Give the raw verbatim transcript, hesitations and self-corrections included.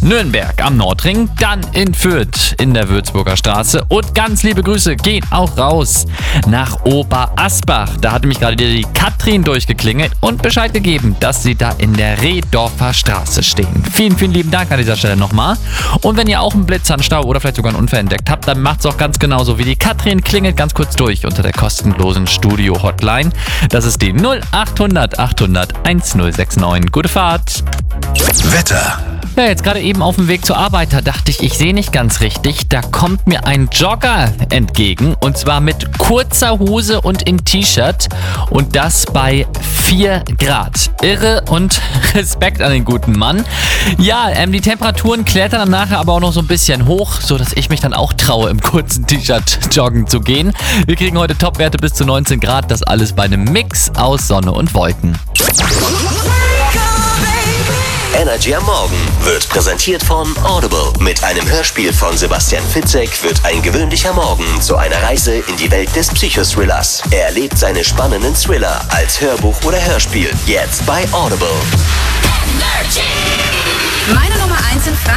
Nürnberg am Nordring, dann in Fürth in der Würzburger Straße und ganz liebe Grüße gehen auch raus nach Oberasbach. Da hatte mich gerade die Katrin durchgeklingelt und Bescheid gegeben, dass sie da in der Rehdorfer Straße stehen. Vielen, vielen lieben Dank an dieser Stelle nochmal. Und wenn ihr auch einen Blitzanstau oder vielleicht sogar einen Unfall entdeckt habt, dann macht's auch ganz genauso wie die Katrin. Klingelt ganz kurz durch unter der kostenlosen Studio-Hotline. Das ist die null achthundert achthundert1069. Gute Fahrt! Wetter. Ja, jetzt gerade eben auf dem Weg zur Arbeit, da dachte ich, ich sehe nicht ganz richtig. Da kommt mir ein Jogger entgegen und zwar mit kurzer Hose und im T-Shirt und das bei vier Grad. Irre und Respekt an den guten Mann. Ja, ähm, die Temperaturen klettern dann nachher aber auch noch so ein bisschen hoch, sodass ich mich dann auch traue, im kurzen T-Shirt joggen zu gehen. Wir kriegen heute Topwerte bis zu neunzehn Grad, das alles bei einem Mix aus Sonne und Wolken. Energy am Morgen wird präsentiert von Audible. Mit einem Hörspiel von Sebastian Fitzek wird ein gewöhnlicher Morgen zu einer Reise in die Welt des Psychothrillers. Er erlebt seine spannenden Thriller als Hörbuch oder Hörspiel. Jetzt bei Audible. Meine Nummer eins in Frankreich.